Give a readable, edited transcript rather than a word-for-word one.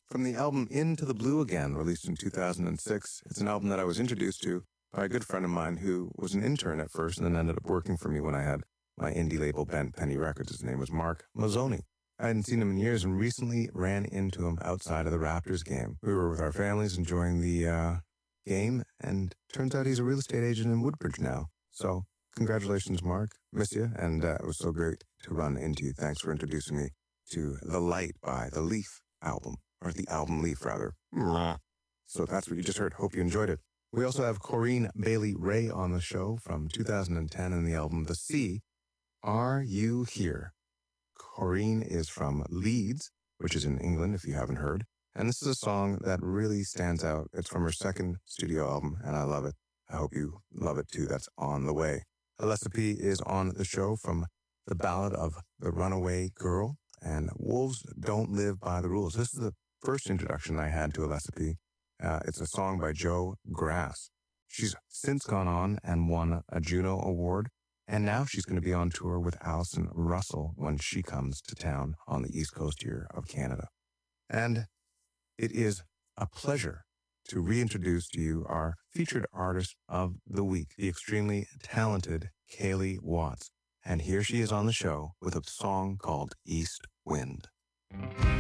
from the album Into the Blue Again, released in 2006. It's an album that I was introduced to by a good friend of mine who was an intern at first and then ended up working for me when I had my indie label, Bent Penny Records. His name was Mark Mazzoni. I hadn't seen him in years and recently ran into him outside of the Raptors game. We were with our families enjoying the game, and turns out he's a real estate agent in Woodbridge now. So congratulations, Mark. Miss you, and it was so great to run into you. Thanks for introducing me to The Light by the Leaf album, or the album Leaf, rather. So that's what you just heard. Hope you enjoyed it. We also have Corinne Bailey Ray on the show from 2010 and the album The Sea. Are You Here? Corinne is from Leeds, which is in England, if you haven't heard. And this is a song that really stands out. It's from her second studio album, and I love it. I hope you love it too. That's on the way. Alessa P is on the show from The Ballad of the Runaway Girl and Wolves Don't Live by the Rules. This is the first introduction I had to Alessa P. It's a song by Joe Grass. She's since gone on and won a Juno Award, and now she's going to be on tour with Alison Russell when she comes to town on the east coast here of Canada. And it is a pleasure to reintroduce to you our featured artist of the week, the extremely talented Kaylee Watts. And here she is on the show with a song called East Wind.